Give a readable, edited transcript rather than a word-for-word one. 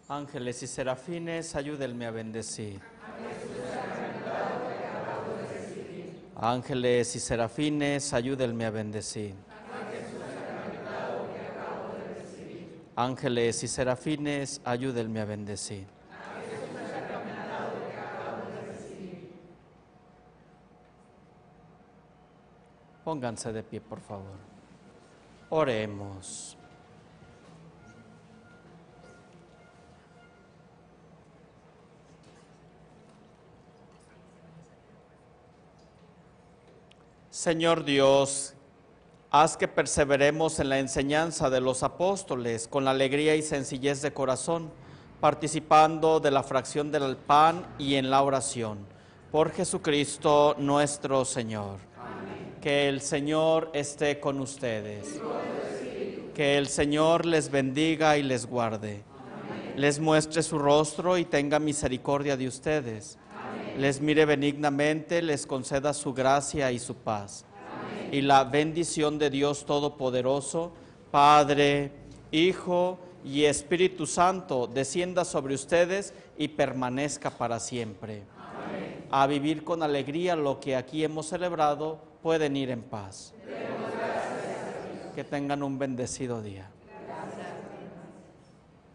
Ángeles y serafines, ayúdenme a bendecir. Ángeles y serafines, ayúdenme a bendecir. Ángeles y serafines, ayúdenme a bendecir. Pónganse de pie, por favor. Oremos. Señor Dios, haz que perseveremos en la enseñanza de los apóstoles con la alegría y sencillez de corazón, participando de la fracción del pan y en la oración. Por Jesucristo nuestro Señor. Amén. Que el Señor esté con ustedes. Que el Señor les bendiga y les guarde. Amén. Les muestre su rostro y tenga misericordia de ustedes. Amén. Les mire benignamente, les conceda su gracia y su paz. Amén. Y la bendición de Dios Todopoderoso, Padre, Hijo y Espíritu Santo, descienda sobre ustedes y permanezca para siempre. Amén. A vivir con alegría lo que aquí hemos celebrado, pueden ir en paz. Que tengan un bendecido día.